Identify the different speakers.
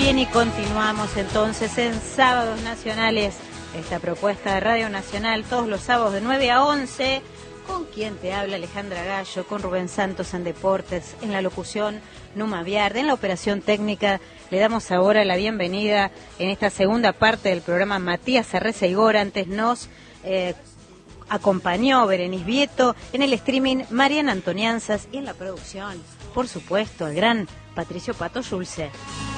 Speaker 1: Bien, y continuamos entonces en Sábados Nacionales, esta propuesta de Radio Nacional, todos los sábados de 9 a 11, con quien te habla Alejandra Gallo, con Rubén Santos en Deportes, en la locución Numa Viarde, en la operación técnica. Le damos ahora la bienvenida en esta segunda parte del programa Matías Arreceigor. Antes nos acompañó Berenice Vieto, en el streaming Mariana Antonianzas y en la producción, por supuesto, el gran Patricio Pato Schulze.